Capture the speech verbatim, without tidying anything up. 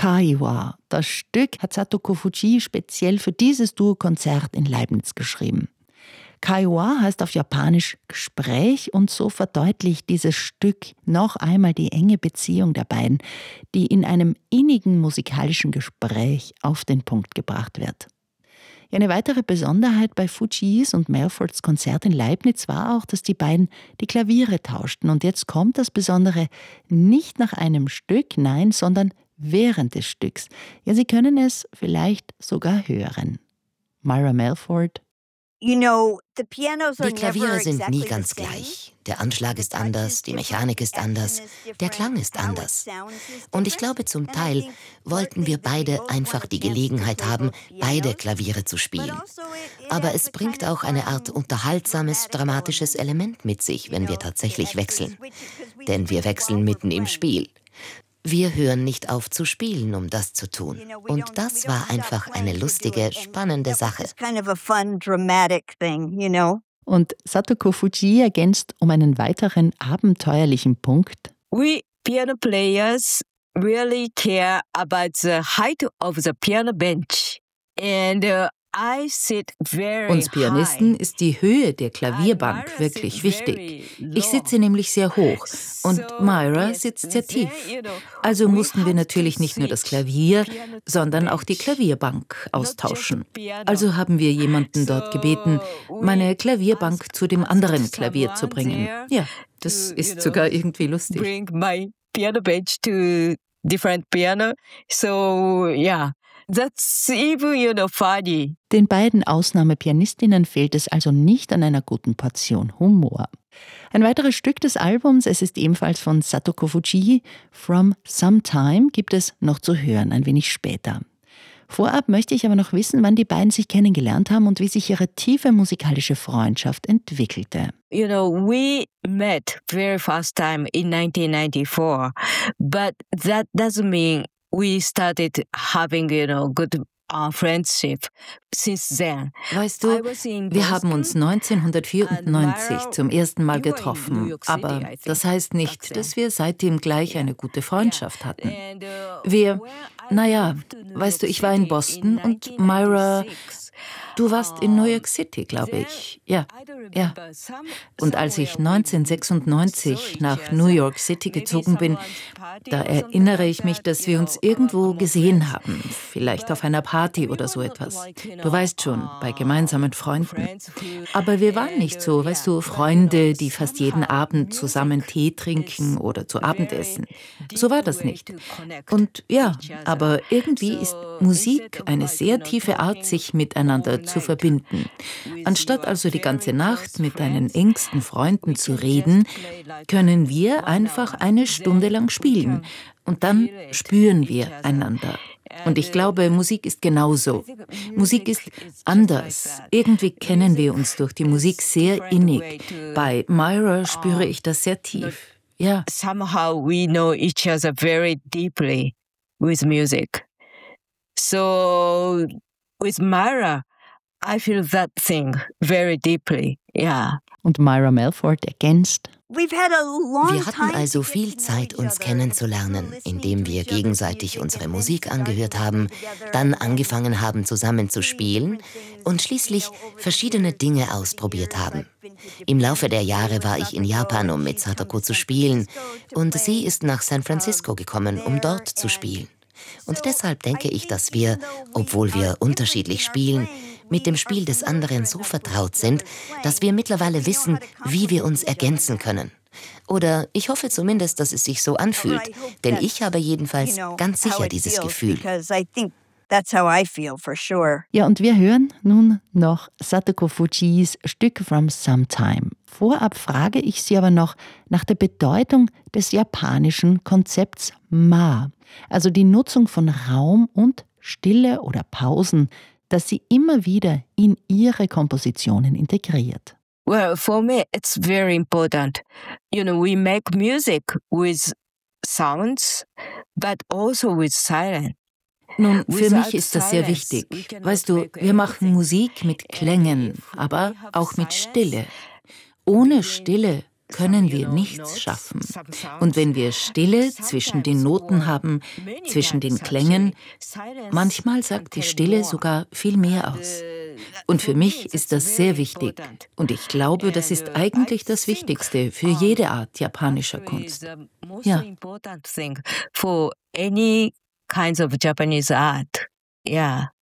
Kaiwa. Das Stück hat Satoko Fujii speziell für dieses Duo-Konzert in Leibniz geschrieben. Kaiwa heißt auf Japanisch Gespräch und so verdeutlicht dieses Stück noch einmal die enge Beziehung der beiden, die in einem innigen musikalischen Gespräch auf den Punkt gebracht wird. Eine weitere Besonderheit bei Fujiis und Melfords Konzert in Leibniz war auch, dass die beiden die Klaviere tauschten. Und jetzt kommt das Besondere nicht nach einem Stück, nein, sondern während des Stücks. Ja, Sie können es vielleicht sogar hören. Myra Melford. Die Klaviere sind nie ganz gleich. Der Anschlag ist anders, die Mechanik ist anders, der Klang ist anders. Und ich glaube, zum Teil wollten wir beide einfach die Gelegenheit haben, beide Klaviere zu spielen. Aber es bringt auch eine Art unterhaltsames, dramatisches Element mit sich, wenn wir tatsächlich wechseln. Denn wir wechseln mitten im Spiel. Wir hören nicht auf zu spielen, um das zu tun. Und das war einfach eine lustige, spannende Sache. Und Satoko Fujii ergänzt um einen weiteren abenteuerlichen Punkt. We piano players really care about the height of the piano bench. And uh, Uns Pianisten ist die Höhe der Klavierbank wirklich wichtig. Ich sitze nämlich sehr hoch und Myra sitzt sehr tief. Also mussten wir natürlich nicht nur das Klavier, sondern auch die Klavierbank austauschen. Also haben wir jemanden dort gebeten, meine Klavierbank zu dem anderen Klavier zu bringen. Ja, das ist sogar irgendwie lustig. Bring my piano bench to different piano. So, yeah. That's even, you know, funny. Den beiden Ausnahmepianistinnen fehlt es also nicht an einer guten Portion Humor. Ein weiteres Stück des Albums, es ist ebenfalls von Satoko Fujii, From Some Time, gibt es noch zu hören, ein wenig später. Vorab möchte ich aber noch wissen, wann die beiden sich kennengelernt haben und wie sich ihre tiefe musikalische Freundschaft entwickelte. You know, we met very first time in nineteen ninety-four, but that doesn't mean we started having, you know, good uh, friendship since then. Weißt du, wir haben uns neunzehnhundertvierundneunzig zum ersten Mal getroffen, aber das heißt nicht, dass wir seitdem gleich eine gute Freundschaft hatten. Wir, naja, weißt du, ich war in Boston und Myra, du warst in New York City, glaube ich. Ja, ja. Und als ich neunzehnhundertsechsundneunzig nach New York City gezogen bin, da erinnere ich mich, dass wir uns irgendwo gesehen haben. Vielleicht auf einer Party oder so etwas. Du weißt schon, bei gemeinsamen Freunden. Aber wir waren nicht so, weißt du, Freunde, die fast jeden Abend zusammen Tee trinken oder zu Abend essen. So war das nicht. Und ja, aber irgendwie ist Musik eine sehr tiefe Art, sich miteinander zu verbinden. Anstatt also die ganze Nacht mit deinen engsten Freunden zu reden, können wir einfach eine Stunde lang spielen und dann spüren wir einander. Und ich glaube, Musik ist genauso. Musik ist anders. Irgendwie kennen wir uns durch die Musik sehr innig. Bei Myra spüre ich das sehr tief. Ja. Somehow we know each other very deeply with music. So with Myra, I feel that thing very deeply, yeah. Und Myra Melford ergänzt: Wir hatten also viel Zeit, uns kennenzulernen, indem wir gegenseitig unsere Musik angehört haben, dann angefangen haben, zusammen zu spielen und schließlich verschiedene Dinge ausprobiert haben. Im Laufe der Jahre war ich in Japan, um mit Satoko zu spielen, und sie ist nach San Francisco gekommen, um dort zu spielen. Und deshalb denke ich, dass wir, obwohl wir unterschiedlich spielen, mit dem Spiel des anderen so vertraut sind, dass wir mittlerweile wissen, wie wir uns ergänzen können. Oder ich hoffe zumindest, dass es sich so anfühlt, denn ich habe jedenfalls ganz sicher dieses Gefühl. Ja, und wir hören nun noch Satoko Fujiis Stück From Some Time. Vorab frage ich Sie aber noch nach der Bedeutung des japanischen Konzepts Ma, also die Nutzung von Raum und Stille oder Pausen, das sie immer wieder in ihre Kompositionen integriert. Well, for me, it's very important. You know, we make music with sounds, but also with silence. Nun, für mich ist das sehr wichtig. Weißt du, wir machen Musik mit Klängen, aber auch mit Stille. Ohne Stille können wir nichts schaffen. Und wenn wir Stille zwischen den Noten haben, zwischen den Klängen, manchmal sagt die Stille sogar viel mehr aus. Und für mich ist das sehr wichtig. Und ich glaube, das ist eigentlich das Wichtigste für jede Art japanischer Kunst. Ja. For any kinds of Japanese art. Yeah.